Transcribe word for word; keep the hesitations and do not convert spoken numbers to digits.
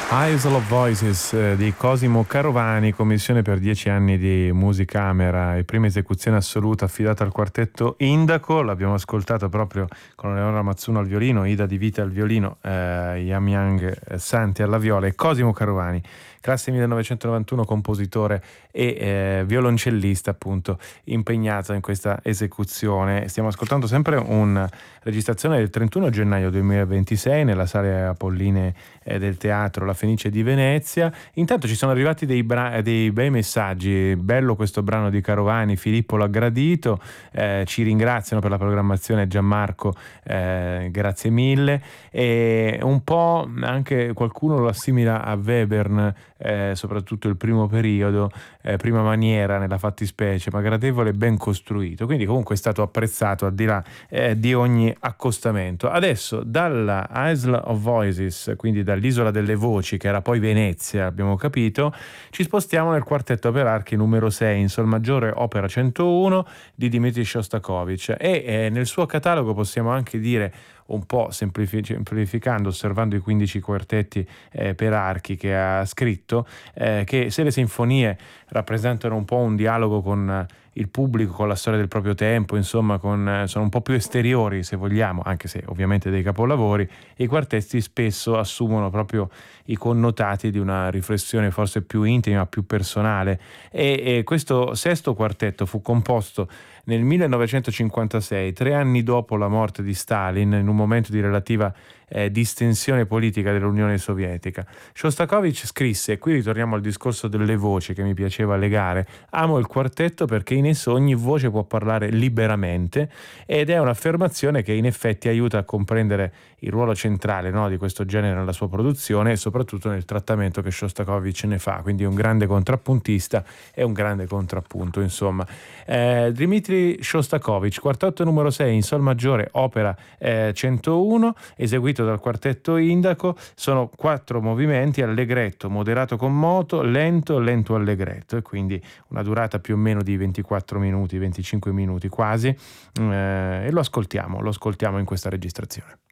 Isle of Voices eh, di Cosimo Carovani, commissione per dieci anni di musicamera e prima esecuzione assoluta affidata al quartetto Indaco. L'abbiamo ascoltato proprio con Leonora Mazzuno al violino, Ida Di Vita al violino, eh, Yam Yang eh, Santi alla viola e Cosimo Carovani, classe millenovecentonovantuno, compositore e eh, violoncellista appunto impegnato in questa esecuzione. Stiamo ascoltando sempre una registrazione del trentuno gennaio duemilaventisei nella sala Apolline eh, del teatro La Fenice di Venezia. Intanto ci sono arrivati dei, bra- dei bei messaggi. Bello questo brano di Carovani, Filippo l'ha gradito, eh, ci ringraziano per la programmazione Gianmarco, eh, grazie mille, e un po' anche qualcuno lo assimila a Webern, eh, soprattutto il primo periodo, eh, prima maniera nella fattispecie, ma gradevole e ben costruito, quindi comunque è stato apprezzato al di là eh, di ogni accostamento. Adesso dalla Isle of Voices, quindi dall'isola delle voci, che era poi Venezia, abbiamo capito, ci spostiamo nel quartetto per archi numero sei in sol maggiore, opera centouno di Dmitri Shostakovich, e eh, nel suo catalogo possiamo anche dire, un po' semplific- semplificando, osservando i quindici quartetti eh, per archi che ha scritto, eh, che se le sinfonie rappresentano un po' un dialogo con eh, il pubblico, con la storia del proprio tempo, insomma con, eh, sono un po' più esteriori se vogliamo, anche se ovviamente dei capolavori, i quartetti spesso assumono proprio i connotati di una riflessione forse più intima, più personale, e, e questo sesto quartetto fu composto nel millenovecentocinquantasei, tre anni dopo la morte di Stalin, in un momento di relativa eh, distensione politica dell'Unione Sovietica. Shostakovich scrisse, e qui ritorniamo al discorso delle voci che mi piaceva legare: amo il quartetto perché in esso ogni voce può parlare liberamente, ed è un'affermazione che in effetti aiuta a comprendere il ruolo centrale, no, di questo genere nella sua produzione e soprattutto nel trattamento che Shostakovich ne fa, quindi un grande contrappuntista e un grande contrappunto, insomma. Eh, Dmitri Shostakovich, quartetto numero sei in sol maggiore, opera eh, centouno, eseguito dal quartetto Indaco. Sono quattro movimenti: allegretto, moderato con moto, lento, lento allegretto, e quindi una durata più o meno di ventiquattro minuti, venticinque minuti quasi, eh, e lo ascoltiamo, lo ascoltiamo in questa registrazione.